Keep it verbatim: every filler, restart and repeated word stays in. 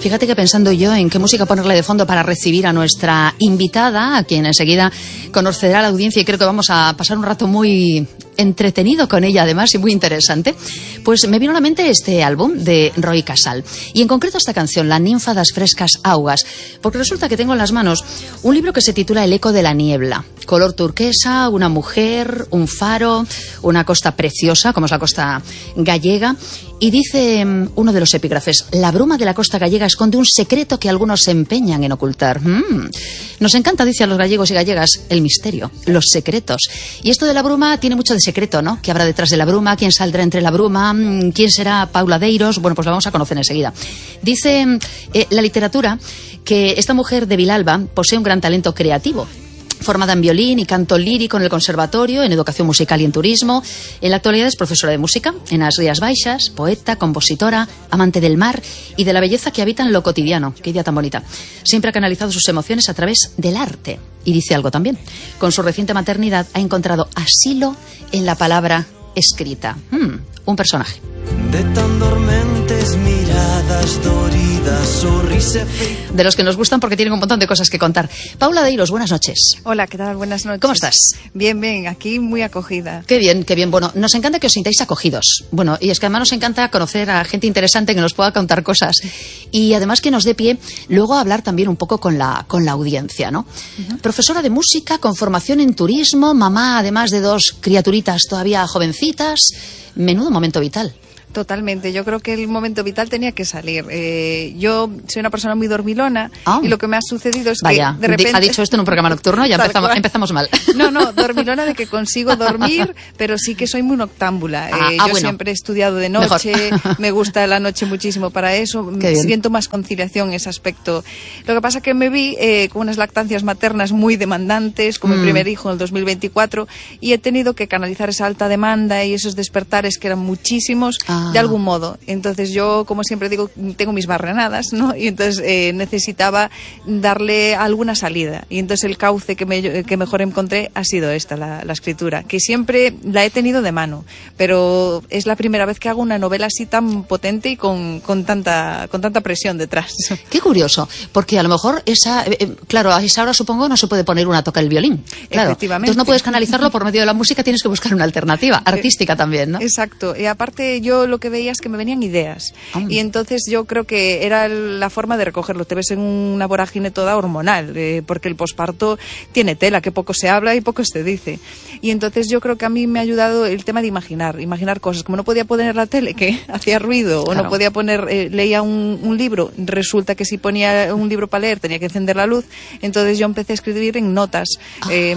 Fíjate que pensando yo en qué música ponerle de fondo para recibir a nuestra invitada, a quien enseguida conocerá la audiencia, y creo que vamos a pasar un rato muy entretenido con ella, además, y muy interesante, pues me vino a la mente este álbum de Roi Casal, y en concreto esta canción, La ninfa das frescas augas, porque resulta que tengo en las manos un libro que se titula El eco de la niebla, color turquesa, una mujer, un faro, una costa preciosa, como es la costa gallega, y dice um, uno de los epígrafes: la bruma de la costa gallega esconde un secreto que algunos se empeñan en ocultar. Mm. Nos encanta, dice a los gallegos y gallegas, el misterio, los secretos. Y esto de la bruma tiene mucho de secreto, ¿no? ¿Qué habrá detrás de la bruma? ¿Quién saldrá entre la bruma? ¿Quién será Paula Deiros? Bueno, pues la vamos a conocer enseguida. Dice eh, la literatura que esta mujer de Vilalba posee un gran talento creativo. Formada en violín y canto lírico en el conservatorio, en educación musical y en turismo. En la actualidad es profesora de música en las Rías Baixas, poeta, compositora, amante del mar y de la belleza que habita en lo cotidiano. Qué idea tan bonita. Siempre ha canalizado sus emociones a través del arte. Y dice algo también. Con su reciente maternidad ha encontrado asilo en la palabra escrita. Hmm, un personaje. De tan dormentes miradas doridas, sonrisa. De los que nos gustan porque tienen un montón de cosas que contar. Paula Deiros, buenas noches. Hola, ¿qué tal? Buenas noches. ¿Cómo estás? Bien, bien, aquí muy acogida. Qué bien, qué bien. Bueno, nos encanta que os sintáis acogidos. Bueno, y es que además nos encanta conocer a gente interesante que nos pueda contar cosas. Y además que nos dé pie luego a hablar también un poco con la, con la audiencia, ¿no? Uh-huh. Profesora de música, con formación en turismo, mamá además de dos criaturitas todavía jovencitas. Menudo momento vital. Totalmente, yo creo que el momento vital tenía que salir. Eh, yo soy una persona muy dormilona oh. y lo que me ha sucedido es Vaya, que de repente... ha dicho esto en un programa nocturno, ya empezamos, empezamos mal. No, no, dormilona de que consigo dormir, pero sí que soy muy noctámbula. Ah, eh, ah, yo bueno. siempre he estudiado de noche, me gusta la noche muchísimo para eso, siento más conciliación en ese aspecto. Lo que pasa es que me vi eh, con unas lactancias maternas muy demandantes, con mm. mi primer hijo en el dos mil veinticuatro, y he tenido que canalizar esa alta demanda y esos despertares que eran muchísimos. Ah. De algún modo. Entonces yo, como siempre digo, tengo mis barrenadas, ¿no? Y entonces eh, necesitaba darle alguna salida. Y entonces el cauce que, me, que mejor encontré ha sido esta, la, la escritura, que siempre la he tenido de mano, pero es la primera vez que hago una novela así tan potente y con, con, tanta, con tanta presión detrás. Qué curioso, porque a lo mejor esa, eh, claro, a esa hora supongo no se puede poner una toca el violín. Claro. Efectivamente. Entonces no puedes canalizarlo por medio de la música, tienes que buscar una alternativa artística también, ¿no? Exacto. Y aparte yo lo que veía es que me venían ideas. Oh. Y entonces yo creo que era la forma de recogerlo. Te ves en una vorágine toda hormonal, eh, porque el posparto tiene tela, que poco se habla y poco se dice. Y entonces yo creo que a mí me ha ayudado el tema de imaginar, imaginar cosas. Como no podía poner la tele, que hacía ruido, claro. o no podía poner, eh, leía un, un libro, resulta que si ponía un libro para leer tenía que encender la luz, entonces yo empecé a escribir en notas. Oh. Eh,